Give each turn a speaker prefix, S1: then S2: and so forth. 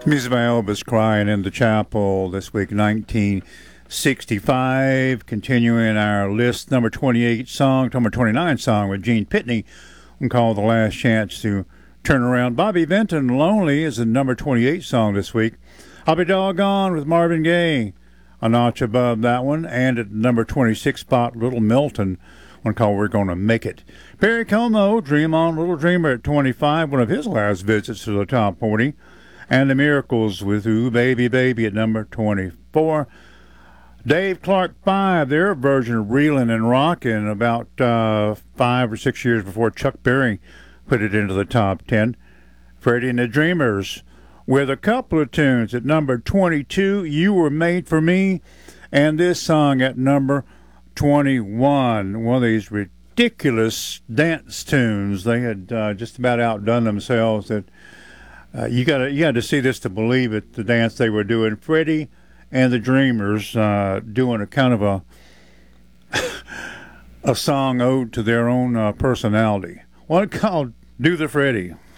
S1: Music by Elvis Crying in the Chapel this week, 1965. Continuing our list, number 28 song, number 29 song with Gene Pitney, called The Last Chance to Turn Around. Bobby Vinton, Lonely, is the number 28 song this week. I'll Be Doggone with Marvin Gaye, a notch above that one. And at number 26 spot, Little Milton, one called We're Gonna Make It. Perry Como, Dream On Little Dreamer at 25, one of his last visits to the top 40. And the Miracles with Ooh Baby Baby at number 24. Dave Clark 5, their version of Reelin' and Rockin', about 5 or 6 years before Chuck Berry put it into the top 10. Freddie and the Dreamers with a couple of tunes at number 22, You Were Made for Me, and this song at number 21. One of these ridiculous dance tunes. They had just about outdone themselves. That you got to see this to believe it. The dance they were doing, Freddie and the Dreamers doing a kind of a song ode to their own personality. One called "Do the Freddie."